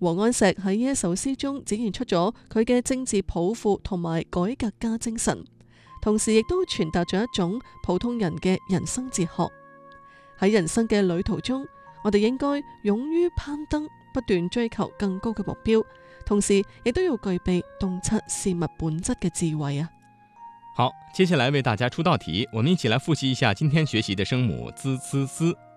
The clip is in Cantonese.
王安石喺呢一首詩中展現出咗佢嘅政治抱負同埋改革家精神，同時亦都傳達咗一種普通人嘅人生哲學。喺人生嘅旅途中，我哋應該勇於攀登，不斷追求更高嘅目標，同時亦都要具備洞察事物本質嘅智慧啊！ 好，接下來為大家出道題，我們一起來複習一下今天學習的聲母 z、c、s。